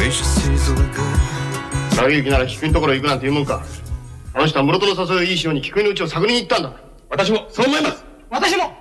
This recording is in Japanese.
長行きなら菊井のところ行くなんて言うもんか。あの人は室戸の誘いをいいしように菊井の家を探りに行ったんだ。私もそう思います。 私も